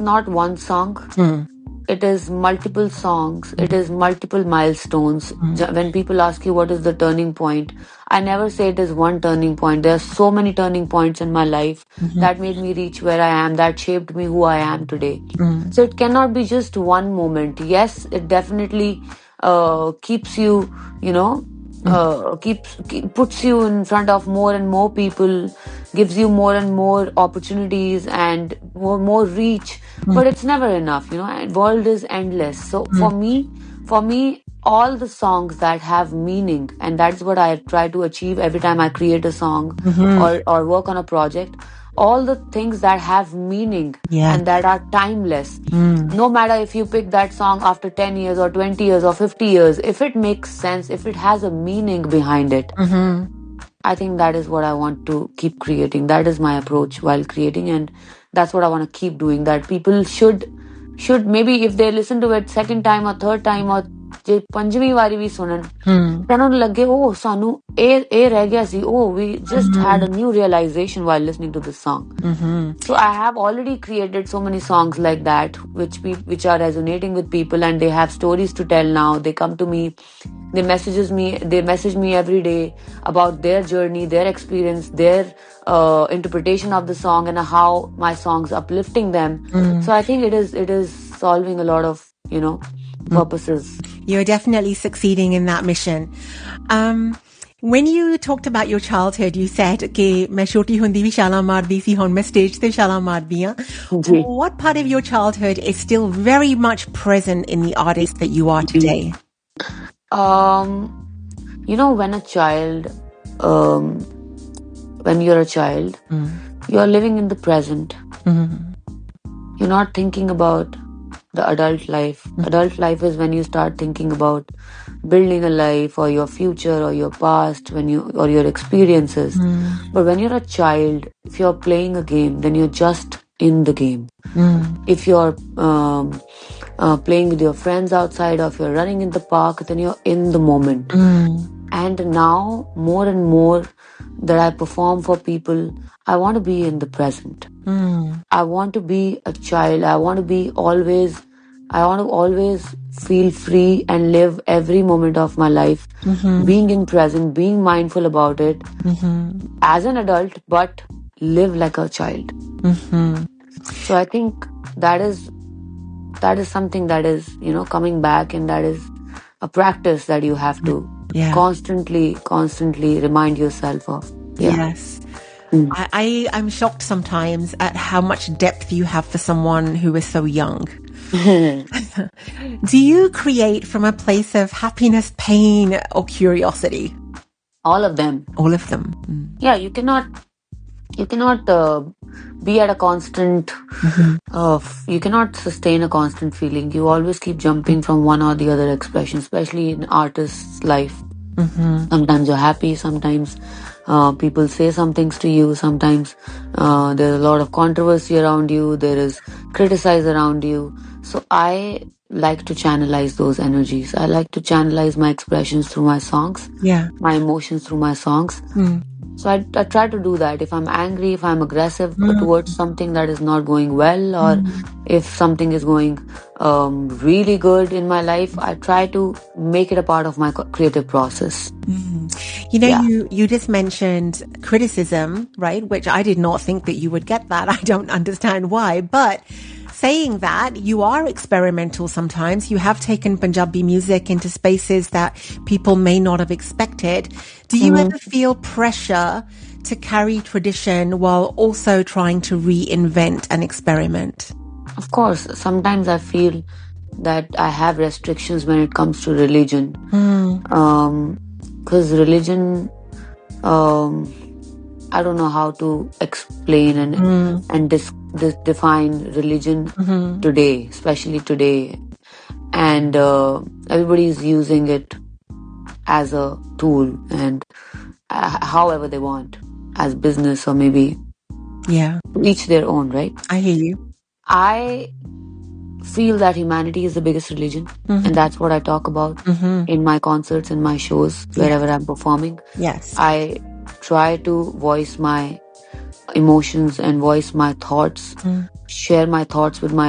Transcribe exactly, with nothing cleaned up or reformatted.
not one song. Mm. It is multiple songs. It is multiple milestones. Mm. When people ask you what is the turning point, I never say it is one turning point. There are so many turning points in my life Mm-hmm. that made me reach where I am, that shaped me who I am today. Mm. So it cannot be just one moment. Yes, it definitely uh, keeps you, you know, uh, keeps keep, puts you in front of more and more people, gives you more and more opportunities and more more reach. But it's never enough, you know. And world is endless. So for me, for me, all the songs that have meaning, and that's what I try to achieve every time I create a song Mm-hmm. or or work on a project. All the things that have meaning Yeah. and that are timeless. Mm. No matter if you pick that song after ten years or twenty years or fifty years, if it makes sense, if it has a meaning behind it, Mm-hmm. I think that is what I want to keep creating. That is my approach while creating, and that's what I want to keep doing. That people should should maybe if they listen to it second time or third time or ਜੇ ਪੰਜਵੀਂ ਵਾਰੀ ਵੀ ਸੁਣਨ Mm. ਤਾਂ ਉਹਨਾਂ ਨੂੰ ਲੱਗੇ ਉਹ ਸਾਨੂੰ ਇਹ ਇਹ ਰਹਿ ਗਿਆ ਸੀ oh we just had a new realization while listening to this song. Mm-hmm. So I have already created so many songs like that which pe- which are resonating with people, and they have stories to tell now. They come to me, they messages me, they message me every day about their journey, their experience, their uh, interpretation of the song, and how my songs uplifting them. Mm. So I think it is it is solving a lot of, you know, purposes. You're definitely succeeding in that mission. Um, when you talked about your childhood, you said कि मैं छोटी हुंदी भी छालां मारदी सी, हुण मैं stage ते छालां मारदी हां. जी. What part of your childhood is still very much present in the artist that you are today? Um, you know, when a child, um, when you're a child, Mm. you're living in the present. Mm-hmm. You're not thinking about the adult life. Adult life is when you start thinking about building a life or your future or your past, when you or your experiences. Mm. But when you're a child, if you're playing a game, then you're just in the game. Mm. If you're um, uh, playing with your friends outside, or if you're running in the park, then you're in the moment. Mm. And now, more and more that I perform for people, I want to be in the present. Mm. I want to be a child. I want to be always, I want to always feel free and live every moment of my life, Mm-hmm. being in present, being mindful about it Mm-hmm. as an adult, but live like a child. Mm-hmm. So I think that is, that is something that is, you know, coming back, and that is a practice that you have to Yeah. constantly, constantly remind yourself of. Yeah. Yes. I, I, I'm shocked sometimes at how much depth you have for someone who is so young. Do you create from a place of happiness, pain, or curiosity? All of them. All of them. Mm. Yeah, you cannot, you cannot uh, be at a constant, Mm-hmm. uh, f- you cannot sustain a constant feeling. You always keep jumping from one or the other expression, especially in artist's life. Mm-hmm. Sometimes you're happy, sometimes uh, people say some things to you, sometimes uh, there's a lot of controversy around you, there is criticize around you. So I like to channelize those energies. I like to channelize my expressions through my songs, Yeah. my emotions through my songs. Mm. So I, I try to do that. If I'm angry, if I'm aggressive Mm. towards something that is not going well, or Mm. if something is going um, really good in my life, I try to make it a part of my co- creative process. Mm. You know, Yeah. you, you just mentioned criticism, right? Which I did not think that you would get that. I don't understand why. But saying that, you are experimental sometimes. You have taken Punjabi music into spaces that people may not have expected. Do you Mhm. ever feel pressure to carry tradition while also trying to reinvent and experiment? Of course, sometimes I feel that I have restrictions when it comes to religion. Mm. Um, because religion, um, I don't know how to explain and Mm. and dis- dis- define religion Mm-hmm. today, especially today, and uh, everybody is using it as a tool, and uh, however they want, as business or maybe Yeah, each their own, right? I hear you. I feel that humanity is the biggest religion, Mhm. and that's what I talk about Mm-hmm. in my concerts, in my shows, wherever I'm performing. Yes. I try to voice my emotions and voice my thoughts, Mm. share my thoughts with my